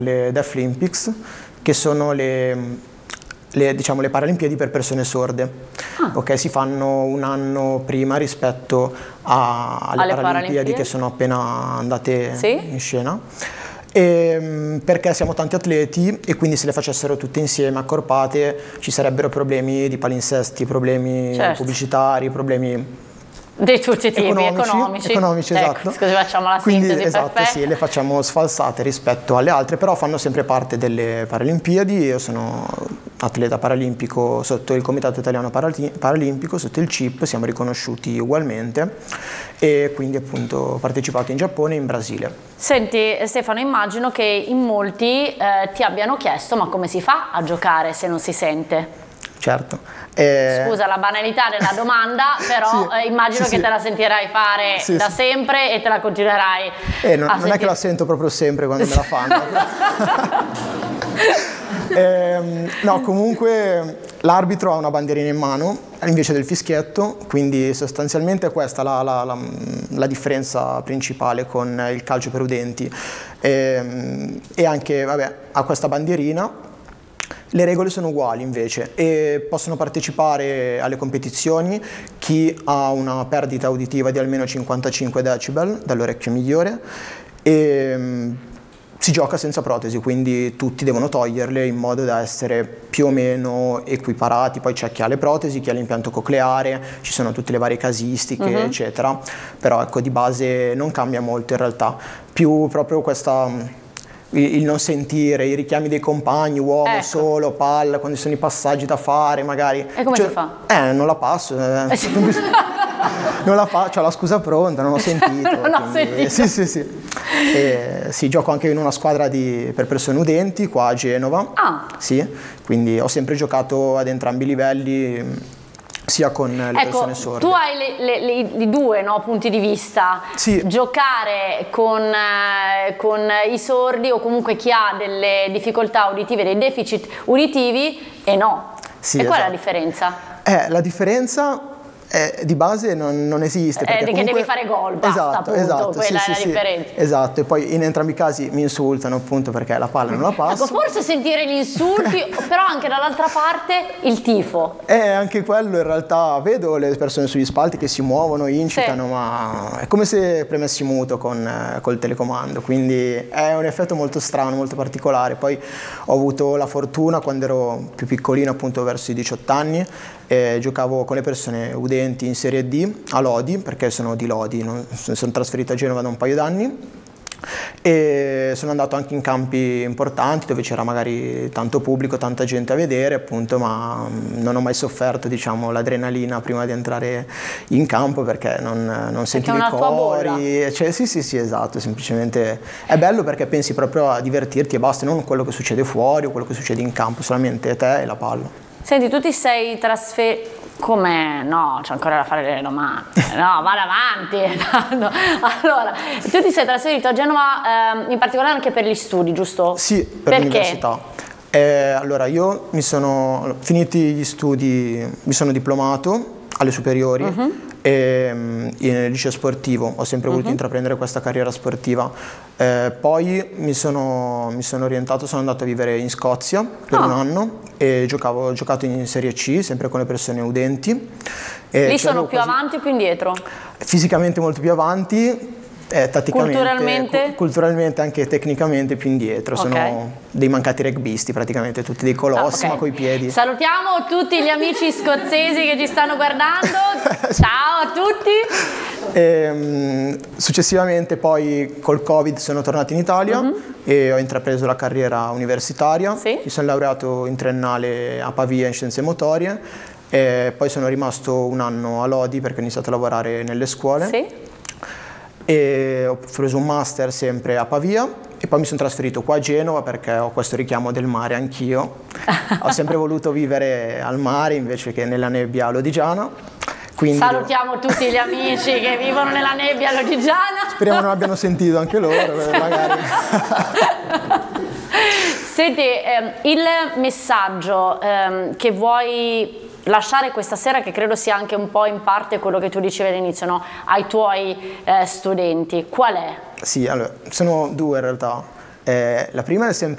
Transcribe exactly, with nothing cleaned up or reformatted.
le Deaflympics, che sono le, le, diciamo, le Paralimpiadi per persone sorde. Ah. Okay, si fanno un anno prima rispetto a, alle, alle Paralimpiadi, Paralimpiadi che sono appena andate sì? in scena. E, perché siamo tanti atleti e quindi se le facessero tutte insieme accorpate ci sarebbero problemi di palinsesti, problemi certo. pubblicitari, problemi di tutti i tipi, economici, economici, economici ecco, esatto. Scusi, facciamo la quindi, sintesi esatto, perfetta. Sì, le facciamo sfalsate rispetto alle altre, però fanno sempre parte delle Paralimpiadi. Io sono atleta paralimpico sotto il Comitato Italiano Paralimpico, sotto il C I P, siamo riconosciuti ugualmente e quindi appunto ho partecipato in Giappone e in Brasile. Senti Stefano, immagino che in molti eh, ti abbiano chiesto ma come si fa a giocare se non si sente? Certo. Eh... Scusa la banalità della domanda, però sì, eh, immagino sì, che sì. te la sentirai fare sì, da sì. sempre e te la continuerai eh, non, a non è che la sento proprio sempre quando me la fanno. eh, no, comunque l'arbitro ha una bandierina in mano invece del fischietto, quindi sostanzialmente è questa la, la, la, la differenza principale con il calcio per udenti. Eh, e anche, vabbè, ha questa bandierina. Le regole sono uguali invece e possono partecipare alle competizioni chi ha una perdita uditiva di almeno cinquantacinque decibel dall'orecchio migliore e um, si gioca senza protesi, quindi tutti devono toglierle in modo da essere più o meno equiparati. Poi c'è chi ha le protesi, chi ha l'impianto cocleare, ci sono tutte le varie casistiche uh-huh. eccetera, però ecco di base non cambia molto in realtà, più proprio questa... il non sentire, i richiami dei compagni, uomo, ecco. solo, palla, quando ci sono i passaggi da fare magari. E come cioè, si fa? Eh, non la passo. Eh. non la faccio, ho la scusa pronta, non ho sentito. non ho sentito. Sì, sì, sì. E, sì, gioco anche in una squadra di, per persone udenti, qua a Genova. Ah. Sì, quindi ho sempre giocato ad entrambi i livelli, sia con le ecco, persone sorde. Tu hai le, le, le, i due no, punti di vista, sì. giocare con, eh, con i sordi o comunque chi ha delle difficoltà uditive, dei deficit uditivi e no. Sì, e qual esatto. è la differenza? Eh, la differenza è, di base non, non esiste. Perché, eh, perché comunque... devi fare gol, basta, esatto, appunto, esatto, quella sì, è sì, la sì, differenza. Esatto, e poi in entrambi i casi mi insultano appunto perché la palla non la passo. Ecco, forse sentire gli insulti, però anche dall'altra parte il tifo. Eh, anche quello in realtà, vedo le persone sugli spalti che si muovono, incitano, sì. ma è come se premessi muto con eh, col telecomando, quindi è un effetto molto strano, molto particolare. Poi ho avuto la fortuna quando ero più piccolino, appunto verso i diciotto anni, eh, giocavo con le persone udenti in Serie D a Lodi, perché sono di Lodi, non, sono trasferito a Genova da un paio d'anni e sono andato anche in campi importanti dove c'era magari tanto pubblico, tanta gente a vedere appunto, ma non ho mai sofferto, diciamo, l'adrenalina prima di entrare in campo perché non, non sentivo i cori, cioè, sì sì sì esatto, semplicemente è bello perché pensi proprio a divertirti e basta, non quello che succede fuori o quello che succede in campo, solamente te e la palla. Senti, tu ti sei trasferito. Come? No, c'è ancora da fare delle domande. No, vado avanti. No. Allora, tu ti sei trasferito a Genova eh, in particolare anche per gli studi, giusto? Sì, per l'università. Eh, allora, io mi sono finiti gli studi, mi sono diplomato alle superiori uh-huh. e, nel liceo sportivo, ho sempre voluto uh-huh. intraprendere questa carriera sportiva. Eh, poi mi sono, mi sono orientato, sono andato a vivere in Scozia per oh. un anno e giocavo, ho giocato in Serie C, sempre con le persone udenti. E lì sono più quasi... avanti o più indietro? Fisicamente molto più avanti. Eh, tatticamente, culturalmente? Cu- culturalmente anche tecnicamente più indietro, okay. Sono dei mancati rugbisti praticamente, tutti dei colossi, ah, okay. ma coi piedi. Salutiamo tutti gli amici scozzesi che ci stanno guardando, ciao a tutti. E, successivamente poi col Covid sono tornato in Italia uh-huh. e ho intrapreso la carriera universitaria, sì. mi sono laureato in triennale a Pavia in scienze motorie e poi sono rimasto un anno a Lodi perché ho iniziato a lavorare nelle scuole. Sì. E ho preso un master sempre a Pavia e poi mi sono trasferito qua a Genova perché ho questo richiamo del mare anch'io. Ho sempre voluto vivere al mare invece che nella nebbia lodigiana. Quindi salutiamo tutti gli amici che vivono nella nebbia lodigiana. Speriamo non abbiano sentito anche loro, magari. Senti, ehm, il messaggio ehm, che vuoi lasciare questa sera, che credo sia anche un po' in parte quello che tu dicevi all'inizio, no? Ai tuoi eh, studenti, qual è? Sì, allora, sono due in realtà. Eh, la prima è sempre